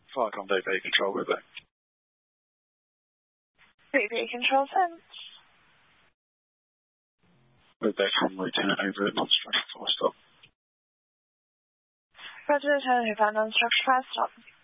Viacom VP Control River. VP Control 10. We're back from Lieutenant over at non-structured fire stop. Roger, Lieutenant, non-structured fire stop.